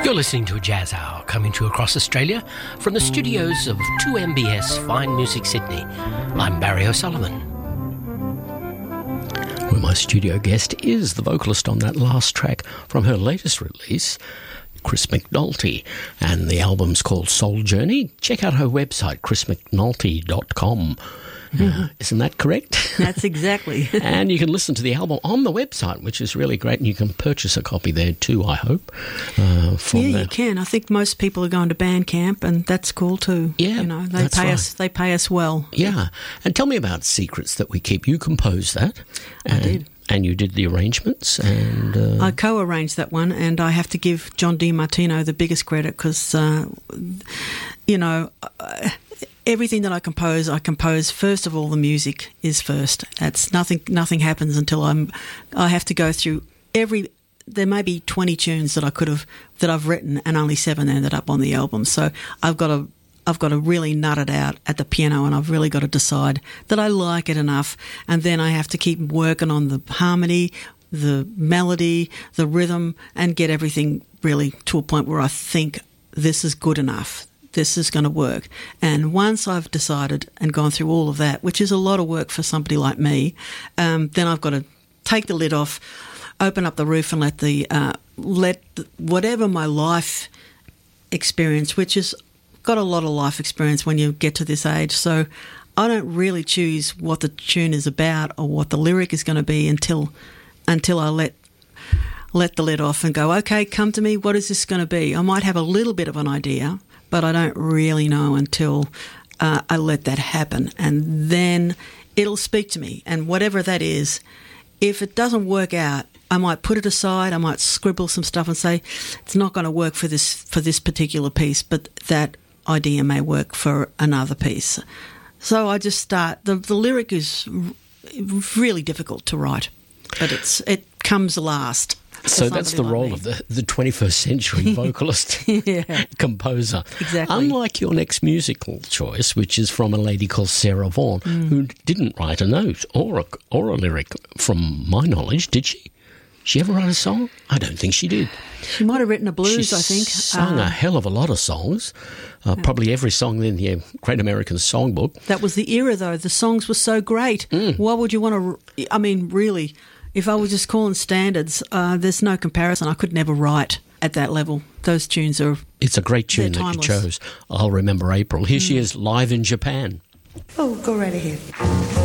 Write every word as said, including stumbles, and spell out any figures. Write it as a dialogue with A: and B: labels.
A: You're listening to a Jazz Hour coming to you across Australia from the studios of two M B S Fine Music Sydney. I'm Barry O'Sullivan. Well, my studio guest is the vocalist on that last track from her latest release, Chris McNulty, and the album's called Soul Journey. Check out her website, chris mcnulty dot com. Uh, isn't that correct?
B: That's exactly.
A: And you can listen to the album on the website, which is really great, and you can purchase a copy there too, I hope. Uh, from
B: yeah,
A: the...
B: you can. I think most people are going to Bandcamp, and that's cool too.
A: Yeah,
B: you know, they
A: that's
B: pay
A: right.
B: us. They pay us well.
A: Yeah, and tell me about Secrets That We Keep. You composed that.
B: I
A: and,
B: did.
A: And you did the arrangements, and uh...
B: I co-arranged that one, and I have to give John DiMartino the biggest credit because, uh, you know. Uh, Everything that I compose, I compose first of all. The music is first. That's nothing. Nothing happens until I'm. I have to go through every. There may be twenty tunes that I could have that I've written, and only seven ended up on the album. So I've got to. I've got to really nut it out at the piano, and I've really got to decide that I like it enough, and then I have to keep working on the harmony, the melody, the rhythm, and get everything really to a point where I think this is good enough. This is going to work. And once I've decided and gone through all of that, which is a lot of work for somebody like me, um, then I've got to take the lid off, open up the roof, and let the uh, let the, whatever my life experience, which has got a lot of life experience when you get to this age. So I don't really choose what the tune is about or what the lyric is going to be until until I let let the lid off and go, okay, come to me. What is this going to be? I might have a little bit of an idea, but I don't really know until uh, I let that happen. And then it'll speak to me. And whatever that is, if it doesn't work out, I might put it aside. I might scribble some stuff and say, it's not going to work for this for this particular piece, but that idea may work for another piece. So I just start. The, the lyric is really difficult to write, but it's it comes last.
A: So that's the role of the, the twenty-first century vocalist,
B: yeah.
A: composer.
B: Exactly.
A: Unlike your next musical choice, which is from a lady called Sarah Vaughan, mm. who didn't write a note or a, or a lyric, from my knowledge, did she? She ever write a song? I don't think she did.
B: She might have written a blues,
A: she
B: I think.
A: She sung
B: uh,
A: a hell of a lot of songs, uh, yeah. probably every song in the Great American Songbook.
B: That was the era, though. The songs were so great.
A: Mm.
B: Why would you want to... I mean, really... If I was just calling standards, uh, there's no comparison. I could never write at that level. Those tunes are...
A: It's a great tune that you chose. I'll Remember April. Here mm. she is, live in Japan.
B: Oh, go right ahead.